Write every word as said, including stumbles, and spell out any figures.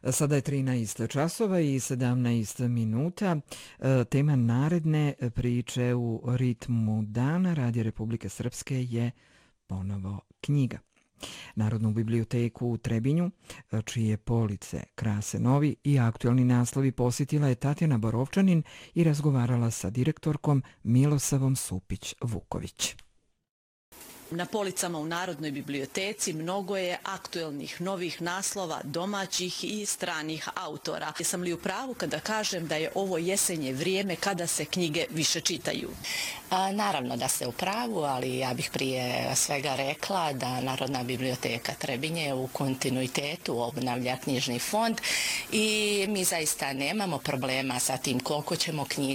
Sada je trinaest časova i sedamnaest minuta. Tema naredne priče u ritmu dana Radija Republike Srpske je ponovo knjiga. Narodnu biblioteku u Trebinju, čije police krase novi i aktualni naslovi, posjetila je Tatjana Borovčanin i razgovarala sa direktorkom Milosavom Supić-Vuković. Na policama u Narodnoj biblioteci mnogo je aktuelnih novih naslova domaćih i stranih autora. Jesam li u pravu kada kažem da je ovo jesenje vrijeme kada se knjige više čitaju? A, naravno da ste u pravu, ali ja bih prije svega rekla da Narodna biblioteka Trebinje u kontinuitetu obnavlja knjižni fond i mi zaista nemamo problema sa tim koliko ćemo knjiga